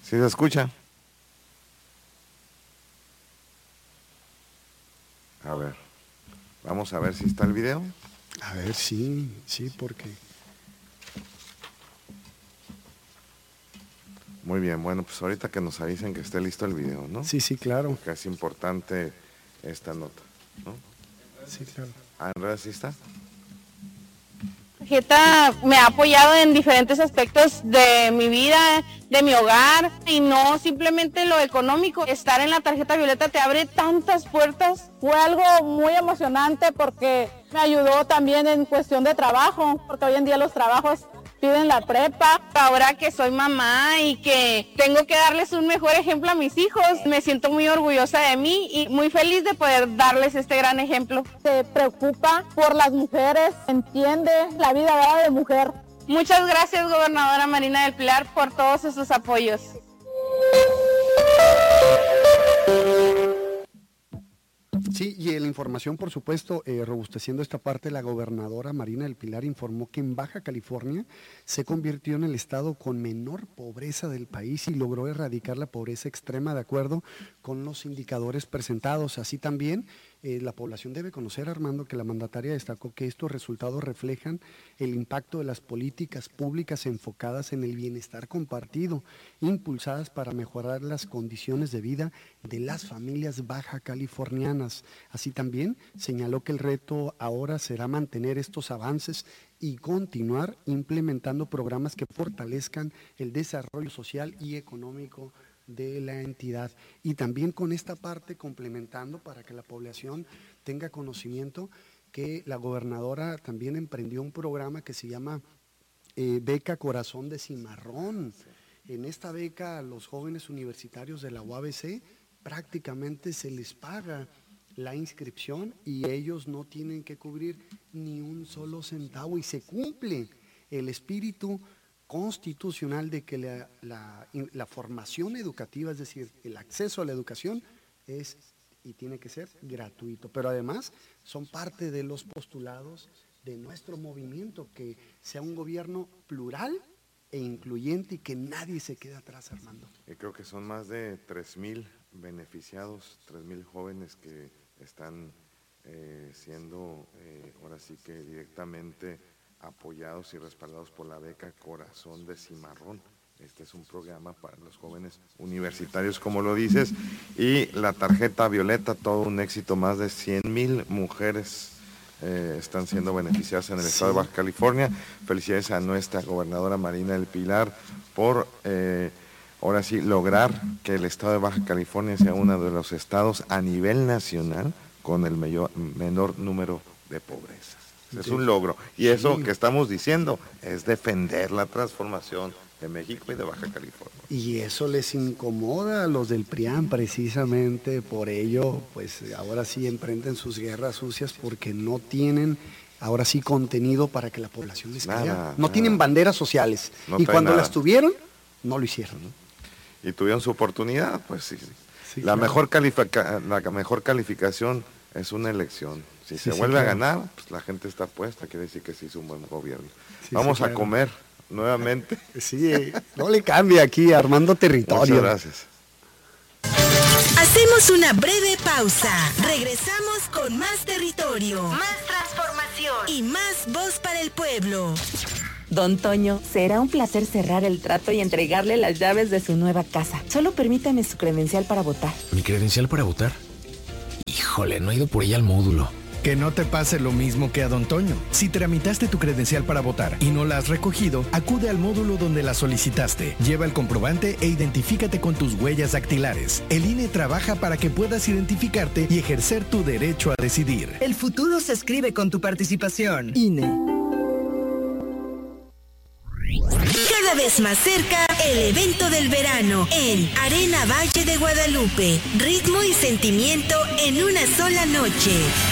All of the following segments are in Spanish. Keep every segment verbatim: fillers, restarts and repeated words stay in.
¿Sí se escucha? A ver, vamos a ver si está el video. A ver, sí, sí, porque... Muy bien, bueno, pues ahorita que nos avisen que esté listo el video, ¿no? Sí, sí, claro. Porque es importante esta nota, ¿no? Sí, claro. Ah, ¿en realidad sí está? Tarjeta me ha apoyado en diferentes aspectos de mi vida, de mi hogar, y no simplemente lo económico. Estar en la tarjeta violeta te abre tantas puertas. Fue algo muy emocionante porque me ayudó también en cuestión de trabajo, porque hoy en día los trabajos piden la prepa. Ahora que soy mamá y que tengo que darles un mejor ejemplo a mis hijos, me siento muy orgullosa de mí y muy feliz de poder darles este gran ejemplo. Se preocupa por las mujeres, entiende la vida ¿verdad? de mujer. Muchas gracias, gobernadora Marina del Pilar, por todos esos apoyos. Sí, y en la información, por supuesto, eh, robusteciendo esta parte, la gobernadora Marina del Pilar informó que en Baja California se convirtió en el estado con menor pobreza del país y logró erradicar la pobreza extrema de acuerdo con los indicadores presentados. Así también, eh, la población debe conocer, Armando, que la mandataria destacó que estos resultados reflejan el impacto de las políticas públicas enfocadas en el bienestar compartido, impulsadas para mejorar las condiciones de vida de las familias baja californianas. Así también señaló que el reto ahora será mantener estos avances y continuar implementando programas que fortalezcan el desarrollo social y económico de la entidad. Y también con esta parte complementando para que la población tenga conocimiento que la gobernadora también emprendió un programa que se llama eh, Beca Corazón de Cimarrón. En esta beca a los jóvenes universitarios de la U A B C prácticamente se les paga la inscripción y ellos no tienen que cubrir ni un solo centavo y se cumple el espíritu constitucional de que la, la, la formación educativa, es decir, el acceso a la educación es y tiene que ser gratuito, pero además son parte de los postulados de nuestro movimiento, que sea un gobierno plural e incluyente y que nadie se quede atrás, Armando. Y creo que son más de tres mil beneficiados, tres mil jóvenes que están eh, siendo eh, ahora sí que directamente apoyados y respaldados por la beca Corazón de Cimarrón. Este es un programa para los jóvenes universitarios, como lo dices, y la tarjeta violeta, todo un éxito, más de cien mil mujeres eh, están siendo beneficiadas en el sí. estado de Baja California. Felicidades a nuestra gobernadora Marina del Pilar por, eh, ahora sí, lograr que el estado de Baja California sea uno de los estados a nivel nacional con el mayor, menor número de pobreza. Es sí. un logro. Y eso sí. que estamos diciendo es defender la transformación de México y de Baja California. Y eso les incomoda a los del P R I A N precisamente, por ello, pues ahora sí emprenden sus guerras sucias porque no tienen, ahora sí, contenido para que la población les crea. Nada, no nada. tienen banderas sociales. No y cuando nada. las tuvieron, no lo hicieron. ¿no? Y tuvieron su oportunidad, pues sí. sí la, claro. mejor califica, la mejor calificación es una elección. Si sí, se sí, vuelve claro. a ganar, pues la gente está puesta, quiere decir que se hizo un buen gobierno. Sí, Vamos sí, claro. a comer nuevamente. Sí, no le cambie aquí, armando territorio. Muchas gracias. Hacemos una breve pausa. Regresamos con más territorio, más transformación y más voz para el pueblo. Don Toño, será un placer cerrar el trato y entregarle las llaves de su nueva casa. Solo permítame su credencial para votar. ¿Mi credencial para votar? Híjole, no he ido por ella al módulo. Que no te pase lo mismo que a Don Toño. Si tramitaste tu credencial para votar y no la has recogido, acude al módulo donde la solicitaste. Lleva el comprobante e identifícate con tus huellas dactilares. El I N E trabaja para que puedas identificarte y ejercer tu derecho a decidir. El futuro se escribe con tu participación. I N E. Cada vez más cerca, el evento del verano en Arena Valle de Guadalupe. Ritmo y sentimiento en una sola noche.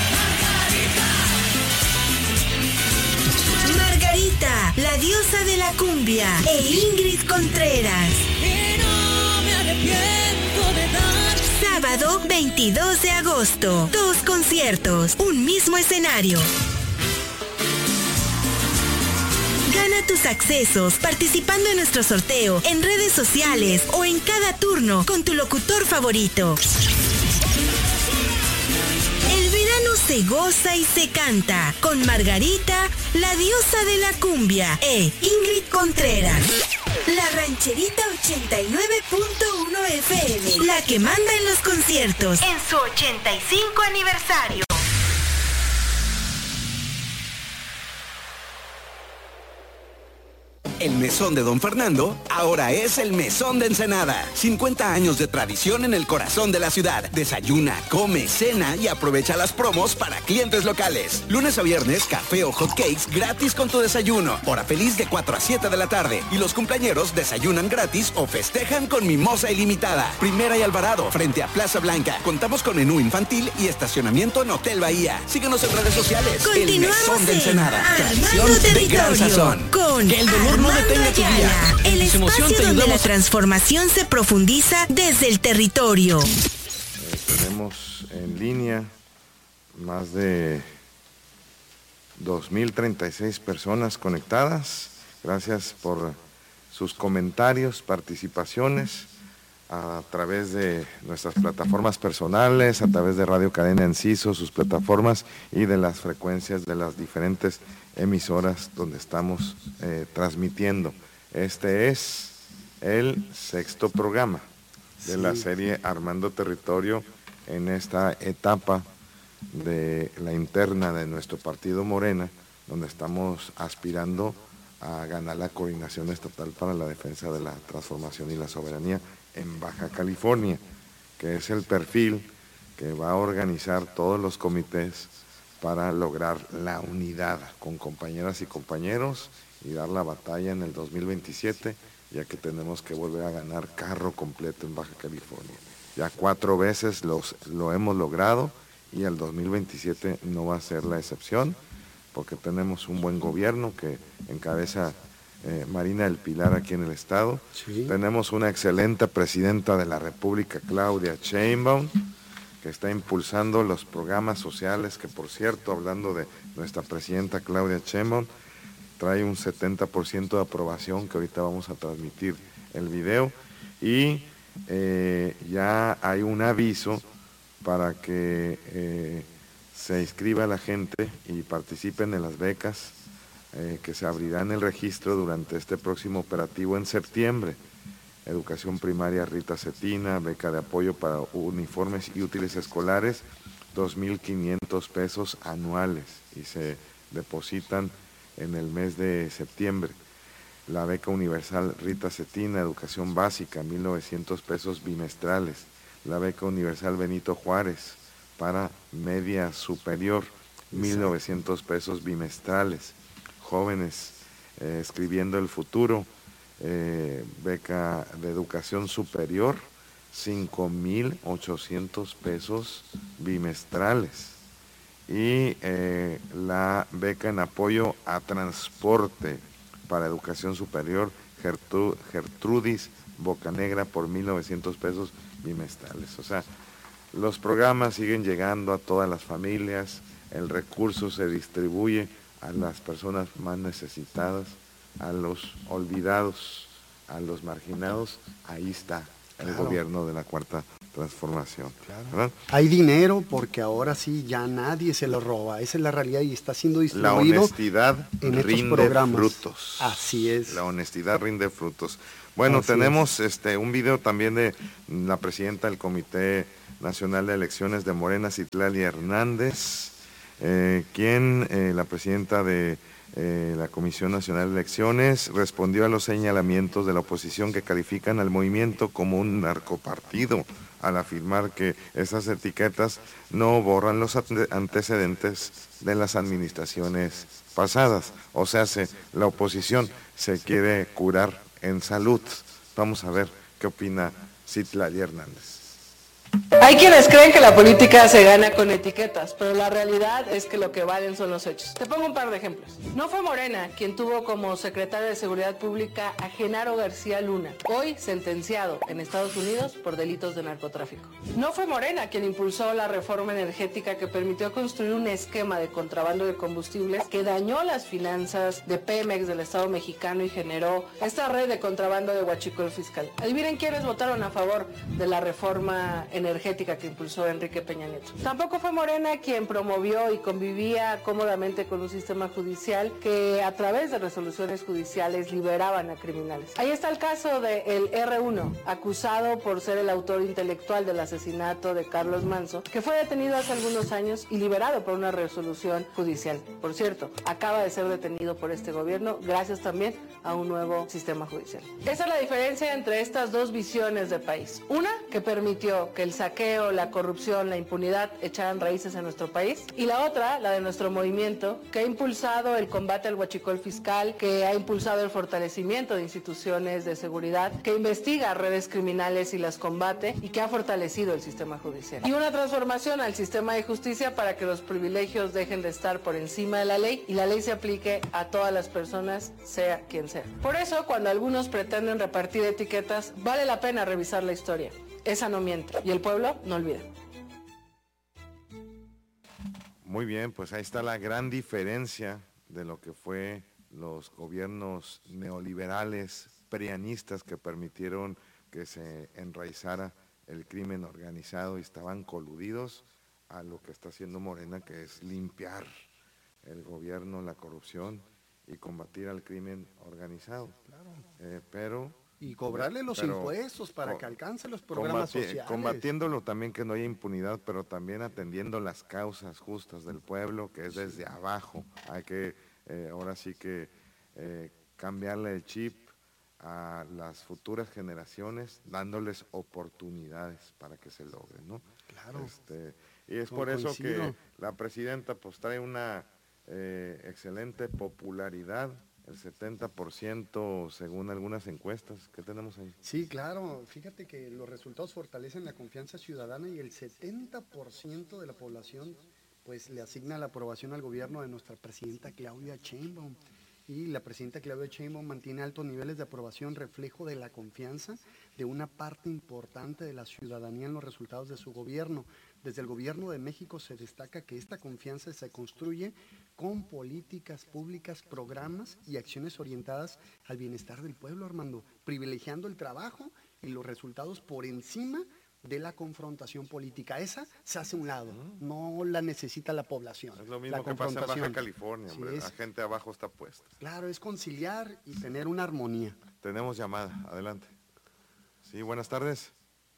Margarita, la diosa de la cumbia, e Ingrid Contreras. Y no me arrepiento de dar. Sábado veintidós de agosto. Dos conciertos, un mismo escenario. Gana tus accesos participando en nuestro sorteo en redes sociales o en cada turno con tu locutor favorito. El verano se goza y se canta con Margarita, la diosa de la cumbia, e Ingrid Contreras. La Rancherita ochenta y nueve punto uno F M, la que manda en los conciertos en su ochenta y cinco aniversario. El mesón de Don Fernando ahora es el mesón de Ensenada. cincuenta años de tradición en el corazón de la ciudad. Desayuna, come, cena y aprovecha las promos para clientes locales. Lunes a viernes, café o hot cakes gratis con tu desayuno. Hora feliz de cuatro a siete de la tarde. Y los cumpleañeros desayunan gratis o festejan con mimosa ilimitada. Primera y Alvarado, frente a Plaza Blanca. Contamos con menú infantil y estacionamiento en Hotel Bahía. Síguenos en redes sociales. Continuamos el mesón de Ensenada. Armando Tradición de gran sazón. Con que el dolor no detenga tu día. El Sin emoción espacio te donde la ayudamos. transformación se profundiza desde el territorio. Eh, tenemos en línea más de dos mil treinta y seis personas conectadas. Gracias por sus comentarios, participaciones a través de nuestras plataformas personales, a través de Radio Cadena Enciso, sus plataformas y de las frecuencias de las diferentes emisoras donde estamos eh, transmitiendo. Este es el sexto programa de sí. la serie Armando Territorio en esta etapa de la interna de nuestro partido Morena, donde estamos aspirando a ganar la coordinación estatal para la defensa de la transformación y la soberanía en Baja California, que es el perfil que va a organizar todos los comités para lograr la unidad con compañeras y compañeros y dar la batalla en el dos mil veintisiete, ya que tenemos que volver a ganar carro completo en Baja California. Ya cuatro veces los, lo hemos logrado y el dos mil veintisiete no va a ser la excepción, porque tenemos un buen gobierno que encabeza eh, Marina del Pilar aquí en el estado. Sí. Tenemos una excelente presidenta de la República, Claudia Sheinbaum, que está impulsando los programas sociales, que por cierto, hablando de nuestra presidenta Claudia Sheinbaum, trae un setenta por ciento de aprobación, que ahorita vamos a transmitir el video, y eh, ya hay un aviso para que eh, se inscriba la gente y participen en las becas eh, que se abrirán el registro durante este próximo operativo en septiembre. Educación primaria Rita Cetina, beca de apoyo para uniformes y útiles escolares, dos mil quinientos pesos anuales y se depositan en el mes de septiembre. La beca universal Rita Cetina, educación básica, mil novecientos pesos bimestrales. La beca universal Benito Juárez para media superior, mil novecientos pesos bimestrales. Jóvenes eh, escribiendo el futuro, Eh, beca de educación superior, cinco mil ochocientos pesos bimestrales. Y eh, la beca en apoyo a transporte para educación superior, Gertru, Gertrudis Bocanegra, por mil novecientos pesos bimestrales. O sea, los programas siguen llegando a todas las familias, el recurso se distribuye a las personas más necesitadas, a los olvidados, a los marginados. Ahí está el claro. gobierno de la Cuarta Transformación. Claro. Hay dinero porque ahora sí ya nadie se lo roba. Esa es la realidad y está siendo distribuido. La honestidad en rinde programas. frutos. Así es. La honestidad rinde frutos. Bueno, Así tenemos este un video también de la presidenta del Comité Nacional de Elecciones de Morena, Citlali Hernández, eh, quien, eh, la presidenta de Eh, la Comisión Nacional de Elecciones, respondió a los señalamientos de la oposición que califican al movimiento como un narcopartido, al afirmar que esas etiquetas no borran los antecedentes de las administraciones pasadas. O sea, se, la oposición se quiere curar en salud. Vamos a ver qué opina Citlali Hernández. Hay quienes creen que la política se gana con etiquetas, pero la realidad es que lo que valen son los hechos. Te pongo un par de ejemplos. No fue Morena quien tuvo como secretario de Seguridad Pública a Genaro García Luna, hoy sentenciado en Estados Unidos por delitos de narcotráfico. No fue Morena quien impulsó la reforma energética que permitió construir un esquema de contrabando de combustibles que dañó las finanzas de Pemex del Estado mexicano y generó esta red de contrabando de huachicol fiscal. Adivinen quiénes votaron a favor de la reforma energética que impulsó Enrique Peña Nieto. Tampoco fue Morena quien promovió y convivía cómodamente con un sistema judicial que a través de resoluciones judiciales liberaban a criminales. Ahí está el caso del erre uno, acusado por ser el autor intelectual del asesinato de Carlos Manzo, que fue detenido hace algunos años y liberado por una resolución judicial. Por cierto, acaba de ser detenido por este gobierno gracias también a un nuevo sistema judicial. Esa es la diferencia entre estas dos visiones de país. Una que permitió que el saqueo, la corrupción, la impunidad echaran raíces en nuestro país, y la otra, la de nuestro movimiento, que ha impulsado el combate al huachicol fiscal, que ha impulsado el fortalecimiento de instituciones de seguridad, que investiga redes criminales y las combate, y que ha fortalecido el sistema judicial. Y una transformación al sistema de justicia para que los privilegios dejen de estar por encima de la ley y la ley se aplique a todas las personas, sea quien sea. Por eso, cuando algunos pretenden repartir etiquetas, vale la pena revisar la historia. Esa no miente y el pueblo no olvida. Muy bien, pues ahí está la gran diferencia de lo que fue los gobiernos neoliberales, prianistas, que permitieron que se enraizara el crimen organizado y estaban coludidos, a lo que está haciendo Morena, que es limpiar el gobierno, la corrupción y combatir al crimen organizado. Claro. Eh, pero... Y cobrarle los pero, impuestos para que alcance los programas combati sociales. Combatiéndolo también, que no haya impunidad, pero también atendiendo las causas justas del pueblo, que es desde abajo. Hay que, eh, ahora sí que, eh, cambiarle el chip a las futuras generaciones, dándoles oportunidades para que se logren, ¿no? Claro. Este, y es por coincido. eso que la presidenta pues trae una eh, excelente popularidad, el setenta por ciento según algunas encuestas. ¿Qué tenemos ahí? Sí, claro. Fíjate que los resultados fortalecen la confianza ciudadana y el setenta por ciento de la población pues le asigna la aprobación al gobierno de nuestra presidenta Claudia Sheinbaum. Y la presidenta Claudia Sheinbaum mantiene altos niveles de aprobación, reflejo de la confianza de una parte importante de la ciudadanía en los resultados de su gobierno. Desde el gobierno de México se destaca que esta confianza se construye con políticas públicas, programas y acciones orientadas al bienestar del pueblo, Armando, privilegiando el trabajo y los resultados por encima de la confrontación política. Esa se hace a un lado, no la necesita la población. Es lo mismo que pasa en Baja California, hombre. Sí, la gente abajo está puesta. Claro, es conciliar y tener una armonía. Tenemos llamada, adelante. Sí, buenas tardes.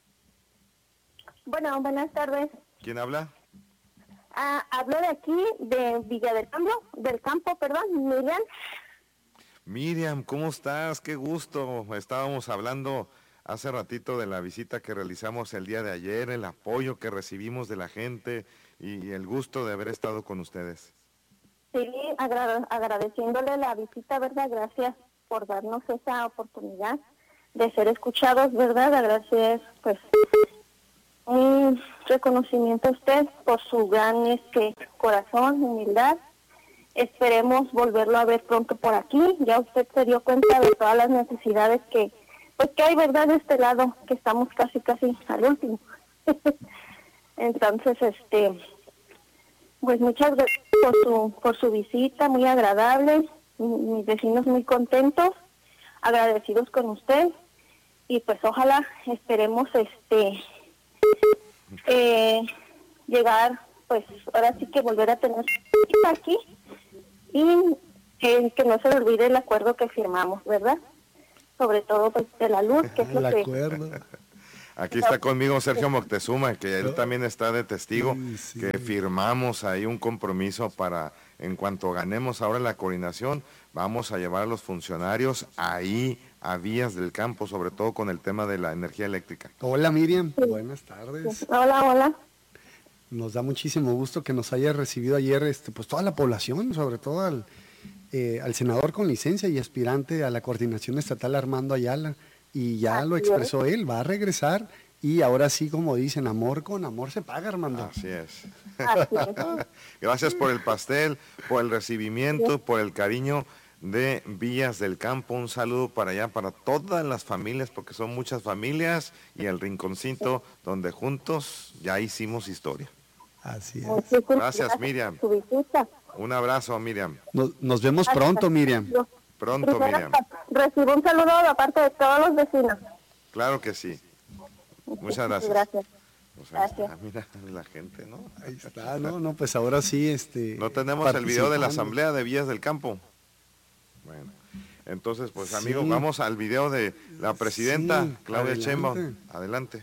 Bueno, buenas tardes. ¿Quién habla? Ah, hablo de aquí, de Villa del Campo, del Campo, perdón, Miriam. Miriam, ¿cómo estás? Qué gusto. Estábamos hablando hace ratito de la visita que realizamos el día de ayer, el apoyo que recibimos de la gente y, y el gusto de haber estado con ustedes. Sí, agra agradeciéndole la visita, ¿verdad? Gracias por darnos esa oportunidad de ser escuchados, ¿verdad? Gracias, pues, un reconocimiento a usted por su gran este, corazón, humildad. Esperemos volverlo a ver pronto por aquí. Ya usted se dio cuenta de todas las necesidades que pues que hay, ¿verdad?, de este lado, que estamos casi, casi al último. Entonces, este, pues muchas gracias por su, por su visita, muy agradable, mis vecinos muy contentos, agradecidos con usted, y pues ojalá, esperemos, este, eh, llegar, pues ahora sí que volver a tener visita aquí, y eh, que no se le olvide el acuerdo que firmamos, ¿verdad? Sobre todo pues de la luz, que es lo que... Acuerdo. Aquí está conmigo Sergio Moctezuma, que él también está de testigo, sí, sí. que firmamos ahí un compromiso para, en cuanto ganemos ahora la coordinación, vamos a llevar a los funcionarios ahí a Vías del Campo, sobre todo con el tema de la energía eléctrica. Hola Miriam, sí. Buenas tardes. Hola, hola. Nos da muchísimo gusto que nos haya recibido ayer este, pues toda la población, sobre todo al... Eh, al senador con licencia y aspirante a la coordinación estatal Armando Ayala, y ya lo expresó él, va a regresar Y ahora sí, como dicen, amor con amor se paga, Armando. Así es. Así es. Gracias por el pastel, por el recibimiento, por el cariño de Villas del Campo. Un saludo para allá, para todas las familias, porque son muchas familias, y el rinconcito donde juntos ya hicimos historia. Así es. Gracias, Miriam. Un abrazo, Miriam. Nos, nos vemos pronto, Miriam. Pronto, Miriam. Recibo un saludo de parte de todos los vecinos. Claro que sí. Muchas gracias. Gracias. Pues ahí está, mira la gente, ¿no? Ahí está, no, no, pues ahora sí, este. No tenemos el video de la asamblea de Villas del Campo. Bueno, entonces, pues, amigos, sí. Vamos al video de la presidenta, sí, Claudia Sheinbaum. Adelante.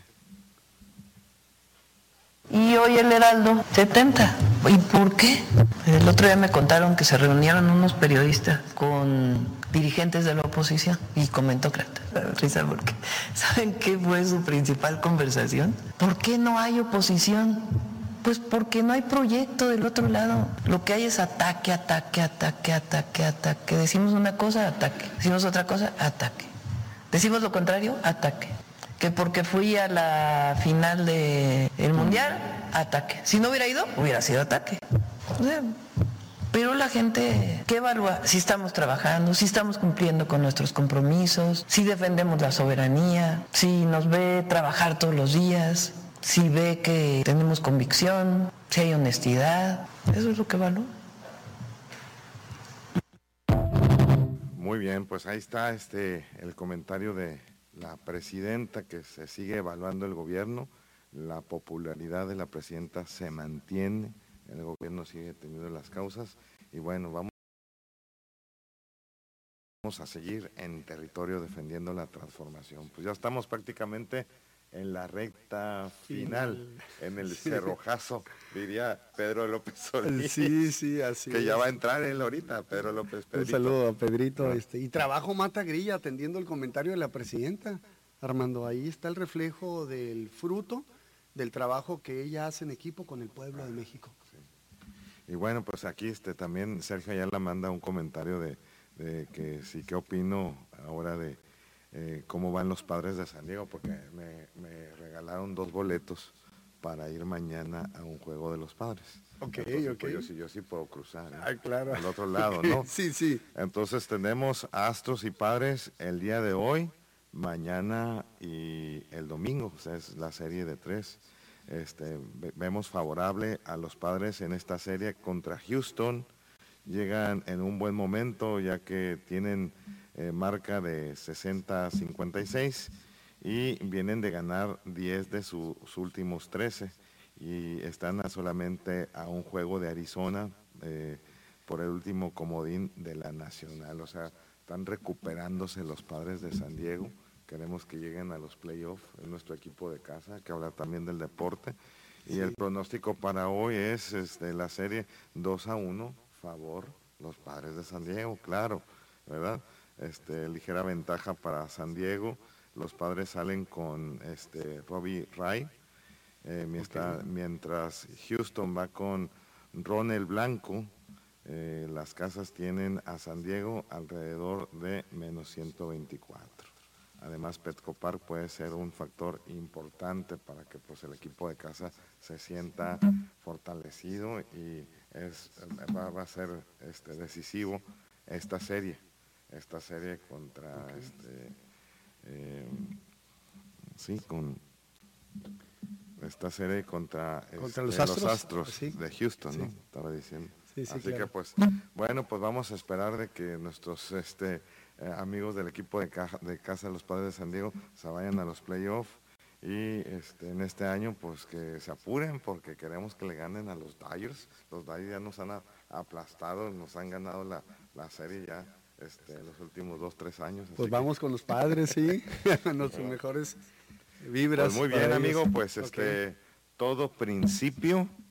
Y hoy el Heraldo, setenta. ¿Y por qué? El otro día me contaron que se reunieron unos periodistas con dirigentes de la oposición y comentócratas. Risa, porque ¿saben qué fue su principal conversación? ¿Por qué no hay oposición? Pues porque no hay proyecto del otro lado. Lo que hay es ataque, ataque, ataque, ataque, ataque. Decimos una cosa, ataque. Decimos otra cosa, ataque. Decimos lo contrario, ataque. Que porque fui a la final del Mundial, ataque. Si no hubiera ido, hubiera sido ataque. O sea, pero la gente, ¿qué evalúa? Si estamos trabajando, si estamos cumpliendo con nuestros compromisos, si defendemos la soberanía, si nos ve trabajar todos los días, si ve que tenemos convicción, si hay honestidad. Eso es lo que evalúa. Muy bien, pues ahí está este el comentario de la presidenta, que se sigue evaluando el gobierno. La popularidad de la presidenta se mantiene, el gobierno sigue teniendo las causas, y bueno, vamos a seguir en territorio defendiendo la transformación. Pues ya estamos prácticamente en la recta final, en el sí. cerrojazo, diría Pedro López Solís. Sí, sí, así Que es. ya va a entrar él ahorita, Pedro López. Pedrito. Un saludo a Pedrito. Este, y trabajo mata grilla, atendiendo el comentario de la presidenta. Armando, ahí está el reflejo del fruto del trabajo que ella hace en equipo con el pueblo de México. Sí. Y bueno, pues aquí este también Sergio Ayala manda un comentario de, de que sí, qué opino ahora de eh, cómo van los Padres de San Diego, porque me, me regalaron dos boletos para ir mañana a un juego de los Padres. Ok, Entonces, ok. Pues yo, sí, yo sí puedo cruzar, ¿eh? Ah, claro. Al otro lado, ¿no? Sí, sí. Entonces tenemos Astros y Padres el día de hoy, mañana y el domingo, o sea, es la serie de tres. Este, vemos favorable a los Padres en esta serie contra Houston. Llegan en un buen momento, ya que tienen eh, marca de sesenta a cincuenta y seis y vienen de ganar diez de su, sus últimos trece, y están a solamente a un juego de Arizona eh, por el último comodín de la Nacional. O sea, están recuperándose los Padres de San Diego. Queremos que lleguen a los playoffs, es nuestro equipo de casa, que habla también del deporte. Y sí. El pronóstico para hoy es este, la serie dos a uno, favor los Padres de San Diego, claro, ¿verdad? Este, ligera ventaja para San Diego. Los Padres salen con este, Robbie Ray, eh, mientras, okay. mientras Houston va con Ronel Blanco. Eh, las casas tienen a San Diego alrededor de menos ciento veinticuatro. Además, Petco Park puede ser un factor importante para que pues, el equipo de casa se sienta fortalecido, y es, va, va a ser este, decisivo esta serie, esta serie contra, okay. este, eh, sí, con esta serie contra, ¿Contra este, los Astros, los Astros sí. de Houston, sí. ¿no? Estaba diciendo. Sí, sí, Así claro. que pues, bueno, pues vamos a esperar de que nuestros este, eh, amigos del equipo de, caja, de casa, los Padres de San Diego, se vayan a los playoffs, y este, en este año pues que se apuren, porque queremos que le ganen a los Dodgers. Los Dodgers ya nos han a, aplastado, nos han ganado la, la serie ya este, los últimos dos, tres años. Pues vamos que... con los Padres, sí, nuestros mejores vibras. Pues muy bien, amigo, pues okay. este todo principio